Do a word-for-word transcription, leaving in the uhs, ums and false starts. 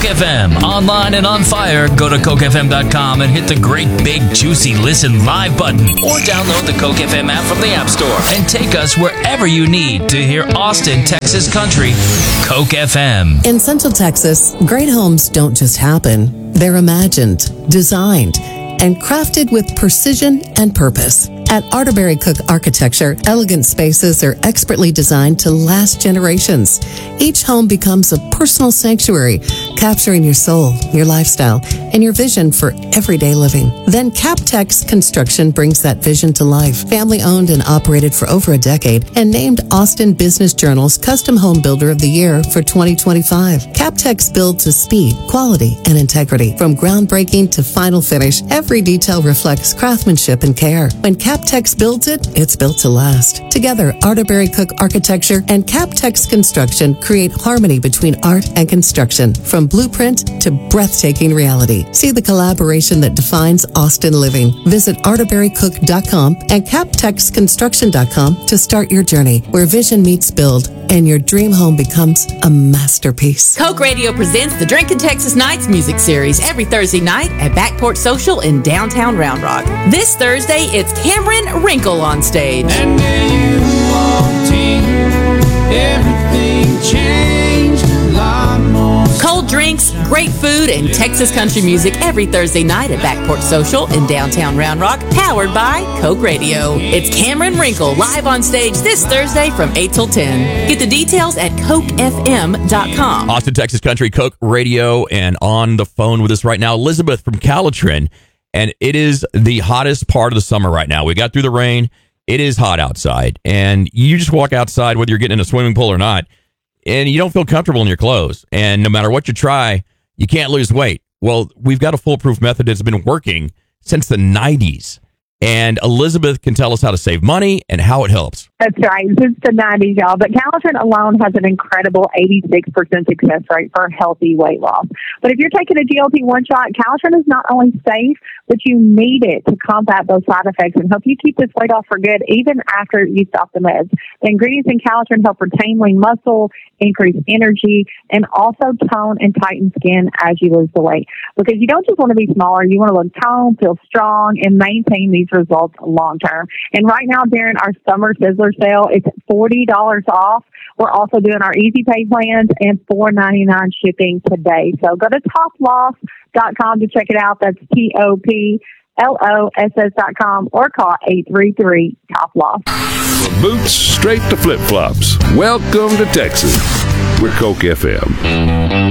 F M, online and on fire. Go to Coke F M dot com and hit the great big juicy listen live button, or download the Coke F M app from the App Store and take us wherever you need to hear Austin, Texas country. Coke F M. In Central Texas, great homes don't just happen. They're imagined, designed, and crafted with precision and purpose. At Arterberry Cook Architecture, elegant spaces are expertly designed to last generations. Each home becomes a personal sanctuary, capturing your soul, your lifestyle, and your vision for everyday living. Then Captex Construction brings that vision to life. Family owned and operated for over a decade and named Austin Business Journal's Custom Home Builder of the Year for twenty twenty-five. Captex builds with speed, quality, and integrity. From groundbreaking to final finish, every detail reflects craftsmanship and care. When Captex builds it, it's built to last. Together, Arterberry Cook Architecture and Captex Construction create harmony between art and construction, from blueprint to breathtaking reality. See the collaboration that defines Austin living. Visit arterberry cook dot com and captex construction dot com to start your journey, where vision meets build and your dream home becomes a masterpiece. Coke Radio presents the Drinkin' Texas Nights music series every Thursday night at Backport Social in downtown Round Rock. This Thursday, it's Cameron Wrinkle on stage. And then you walked in, everything changed a lot more. Cold drinks, great food, and Texas country music every Thursday night at Backport Social in downtown Round Rock, powered by Coke Radio. It's Cameron Wrinkle live on stage this Thursday from eight till ten. Get the details at coke f m dot com. Austin, Texas Country, Coke Radio, and on the phone with us right now, Elizabeth from Calitrin. And it is the hottest part of the summer right now. We got through the rain. It is hot outside. And you just walk outside, whether you're getting in a swimming pool or not, and you don't feel comfortable in your clothes. And no matter what you try, you can't lose weight. Well, we've got a foolproof method that's been working since the nineties. And Elizabeth can tell us how to save money and how it helps. That's right. Since the nineties, y'all. But Calitrin alone has an incredible eighty-six percent success rate for healthy weight loss. But if you're taking a G L P one shot, Calitrin is not only safe, but you need it to combat those side effects and help you keep this weight off for good, even after you stop the meds. The ingredients in Calitrin help retain lean muscle, increase energy, and also tone and tighten skin as you lose the weight. Because you don't just want to be smaller, you want to look toned, feel strong, and maintain these results long term. And right now, during our summer Sizzler sale, it's forty dollars off. We're also doing our Easy Pay plans and four ninety-nine shipping today. So go to top loss dot com to check it out. That's T O P L O S S dot com or call eight three three top loss. From boots straight to flip flops. Welcome to Texas. We're Coke F M.